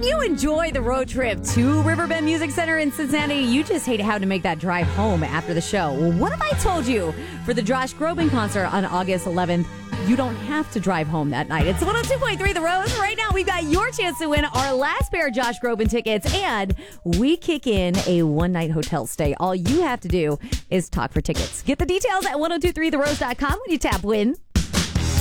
When you enjoy the road trip to Riverbend Music Center in Cincinnati, you just hate how to make that drive home after the show. Well, what if I told you for the Josh Groban concert on August 11th, you don't have to drive home that night? It's 102.3 The Rose. Right now, we've got your chance to win our last pair of Josh Groban tickets, and we kick in a one-night hotel stay. All you have to do is talk for tickets. Get the details at 1023therose.com when you tap win.